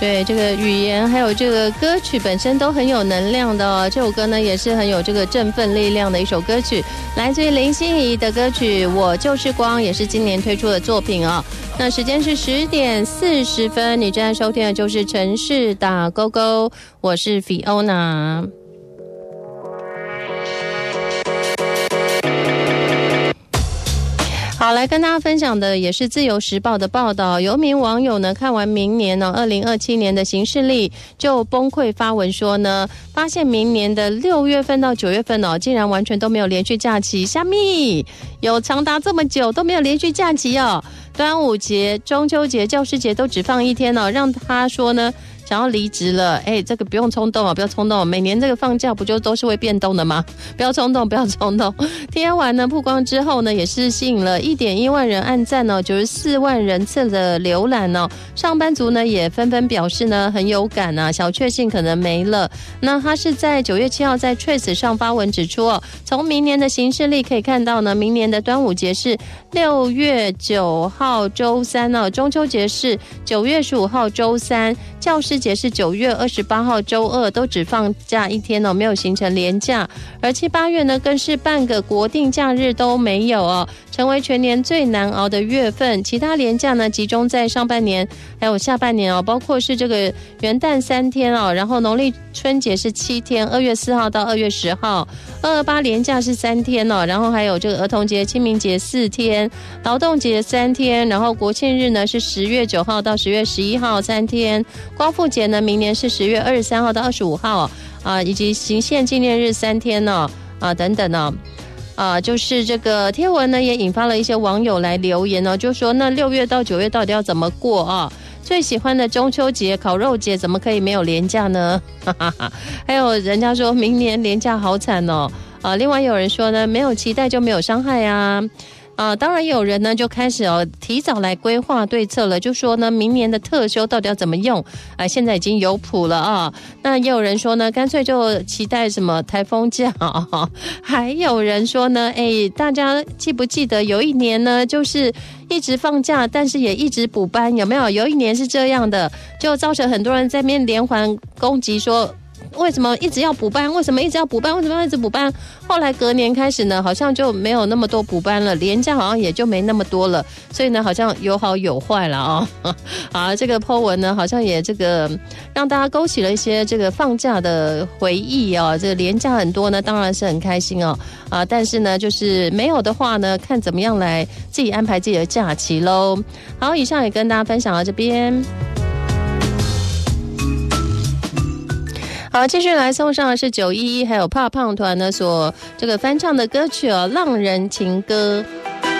对，这个语言还有这个歌曲本身都很有能量的哦。这首歌呢也是很有这个振奋力量的一首歌曲，来自于林心怡的歌曲《我就是光》，也是今年推出的作品哦。那时间是10:40，你正在收听的就是城市打勾勾，我是 Fiona。好，来跟大家分享的也是自由时报的报道，有一名网友呢看完明年呢2027年的行事历就崩溃发文说呢，发现明年的6月份到9月份哦，竟然完全都没有连续假期，虾米有长达这么久都没有连续假期哦，端午节、中秋节、教师节都只放1天哦，让他说呢想要离职了。这个不用冲动啊，不要冲动，每年这个放假不就都是会变动的吗？不要冲动，不要冲动。贴完呢曝光之后呢，也是吸引了1.1万人按赞哦，94万人次的浏览哦。上班族呢也纷纷表示呢很有感啊，小确幸可能没了。那他是在9月7号在 Threads 上发文指出哦，从明年的行事历可以看到呢，明年的端午节是6月9号周三哦，中秋节是9月15号周三，教师节是9月28号周二，都只放假1天哦，没有形成连假。而7、8月呢，更是半个国定假日都没有哦，成为全年最难熬的月份。其他连假呢，集中在上半年还有下半年哦，包括是这个元旦3天哦，然后农历春节是7天，2月4号到2月10号，228连假是3天哦，然后还有这个儿童节、清明节4天，劳动节3天，然后国庆日呢是10月9号到10月11号3天，光复节呢明年是10月23号到25号以及行宪纪念日3天哦等等哦。就是这个贴文呢也引发了一些网友来留言哦，就说那6月到9月到底要怎么过啊？最喜欢的中秋节、烤肉节怎么可以没有连假呢？还有人家说明年连假好惨哦。另外有人说呢，没有期待就没有伤害啊。当然有人呢就开始提早来规划对策了，就说呢明年的特休到底要怎么用现在已经有谱了啊。那也有人说呢干脆就期待什么台风假还有人说呢大家记不记得有一年呢就是一直放假但是也一直补班，有没有？有一年是这样的，就造成很多人在那边连环攻击说为什么一直要补班？为什么一直要补班？为什么要一直补班？后来隔年开始呢，好像就没有那么多补班了，连假好像也就没那么多了，所以呢，好像有好有坏了这个 po 文呢，好像也这个让大家勾起了一些这个放假的回忆哦。这个连假很多呢，当然是很开心哦但是呢，就是没有的话呢，看怎么样来自己安排自己的假期喽。好，以上也跟大家分享到这边。好，继续来送上的是911还有怕胖团呢所这个翻唱的歌曲《浪人情歌》。